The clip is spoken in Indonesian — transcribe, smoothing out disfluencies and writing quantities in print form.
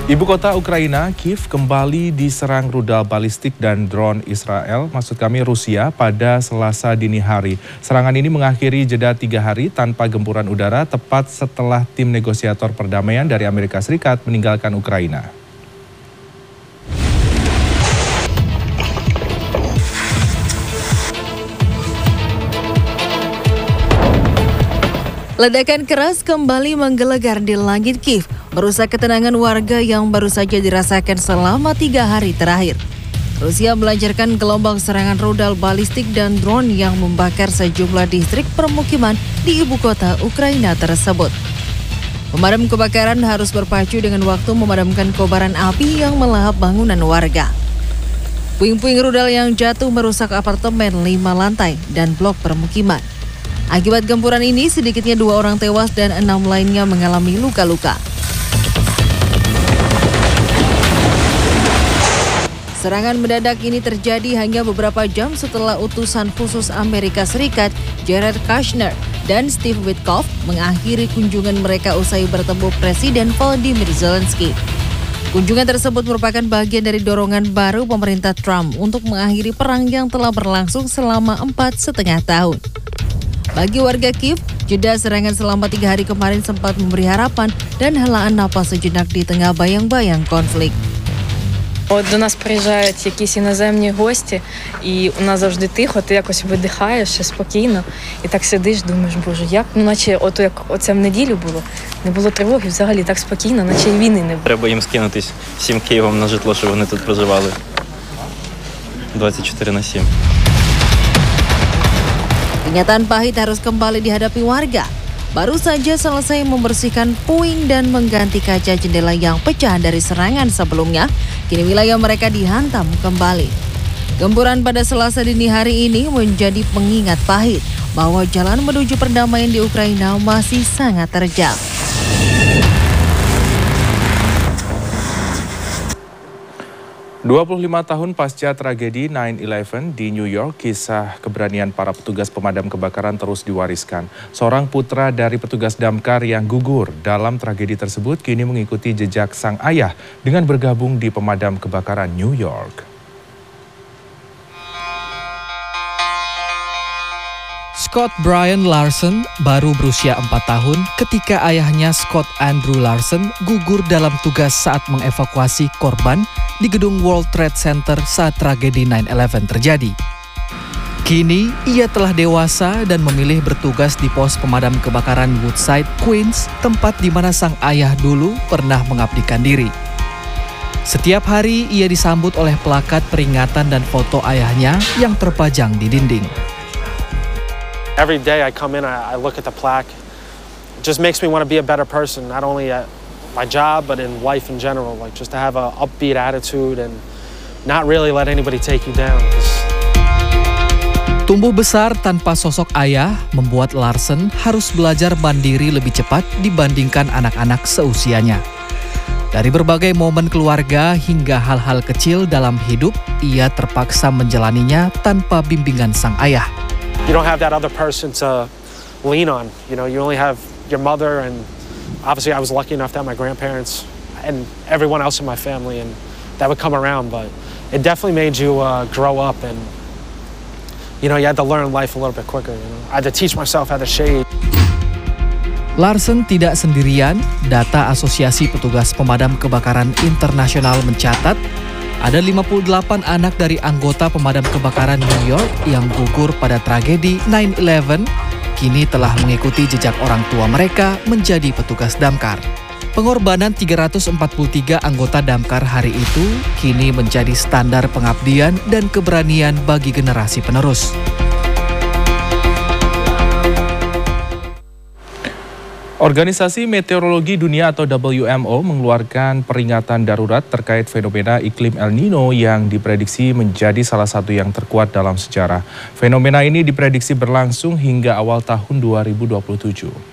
Ibu kota Ukraina, Kiev, kembali diserang rudal balistik dan drone Israel, maksud kami Rusia, pada Selasa dini hari. Serangan ini mengakhiri jeda 3 hari tanpa gempuran udara tepat setelah tim negosiator perdamaian dari Amerika Serikat meninggalkan Ukraina. Ledakan keras kembali menggelegar di langit Kiev, merusak ketenangan warga yang baru saja dirasakan selama 3 hari terakhir. Rusia melancarkan gelombang serangan rudal balistik dan drone yang membakar sejumlah distrik permukiman di ibu kota Ukraina tersebut. Pemadam kebakaran harus berpacu dengan waktu memadamkan kobaran api yang melahap bangunan warga. Puing-puing rudal yang jatuh merusak apartemen 5 lantai dan blok permukiman. Akibat gempuran ini, sedikitnya 2 orang tewas dan 6 lainnya mengalami luka-luka. Serangan mendadak ini terjadi hanya beberapa jam setelah utusan khusus Amerika Serikat Jared Kushner dan Steve Witkoff mengakhiri kunjungan mereka usai bertemu Presiden Volodymyr Zelensky. Kunjungan tersebut merupakan bagian dari dorongan baru pemerintah Trump untuk mengakhiri perang yang telah berlangsung selama 4,5 tahun. Bagi warga Kiev, jeda serangan selama 3 hari kemarin sempat memberi harapan dan helaan napas sejenak di tengah bayang-bayang konflik. От до нас приїжджають якісь іноземні гості, і у нас завжди тихо, ти якось видихаєш, спокійно, і так сидиш, думаєш, боже, як, наче як оце в неділю не було тривоги, взагалі так спокійно, наче й війни не було. Треба їм скинутись всім Києвом на житло, щоб вони тут проживали 24/7. Kenyataan pahit harus kembali dihadapi warga. Baru saja selesai membersihkan puing dan mengganti kaca jendela yang pecah dari serangan sebelumnya, kini wilayah mereka dihantam kembali. Gempuran pada Selasa dini hari ini menjadi pengingat pahit bahwa jalan menuju perdamaian di Ukraina masih sangat terjal. 25 tahun pasca tragedi 9/11 di New York, kisah keberanian para petugas pemadam kebakaran terus diwariskan. Seorang putra dari petugas damkar yang gugur dalam tragedi tersebut kini mengikuti jejak sang ayah dengan bergabung di pemadam kebakaran New York. Scott Brian Larson baru berusia 4 tahun ketika ayahnya Scott Andrew Larson gugur dalam tugas saat mengevakuasi korban di gedung World Trade Center saat tragedi 9/11 terjadi. Kini ia telah dewasa dan memilih bertugas di pos pemadam kebakaran Woodside, Queens, tempat di mana sang ayah dulu pernah mengabdikan diri. Setiap hari ia disambut oleh plakat peringatan dan foto ayahnya yang terpajang di dinding. Every day I come in, I look at the plaque. It just makes me want to be a better person, not only at my job, but in life in general. Like just to have an upbeat attitude and not really let anybody take you down. Tumbuh besar tanpa sosok ayah membuat Larson harus belajar mandiri lebih cepat dibandingkan anak-anak seusianya. Dari berbagai momen keluarga hingga hal-hal kecil dalam hidup, ia terpaksa menjalaninya tanpa bimbingan sang ayah. You don't have that other person to lean on. You know, you only have your mother, and obviously I was lucky enough to have my grandparents and everyone else in my family, and that would come around. But it definitely made you grow up, and you had to learn life a little bit quicker. I had to teach myself how to shade. Larson tidak sendirian. Data Asosiasi Petugas Pemadam Kebakaran Internasional mencatat ada 58 anak dari anggota pemadam kebakaran New York yang gugur pada tragedi 9/11 kini telah mengikuti jejak orang tua mereka menjadi petugas damkar. Pengorbanan 343 anggota damkar hari itu kini menjadi standar pengabdian dan keberanian bagi generasi penerus. Organisasi Meteorologi Dunia atau WMO mengeluarkan peringatan darurat terkait fenomena iklim El Nino yang diprediksi menjadi salah satu yang terkuat dalam sejarah. Fenomena ini diprediksi berlangsung hingga awal tahun 2027.